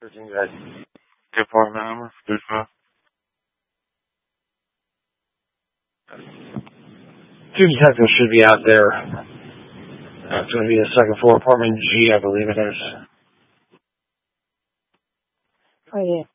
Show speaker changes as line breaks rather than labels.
13 guys. Get apartment number, 35. Two detectives should be out there. It's going to be the second floor, apartment G, I believe it is.
Oh, yeah.